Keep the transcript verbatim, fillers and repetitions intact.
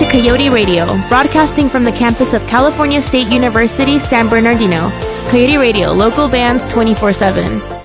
Coyote Radio, broadcasting from the campus of California State University, San Bernardino. Coyote Radio, local bands twenty-four seven.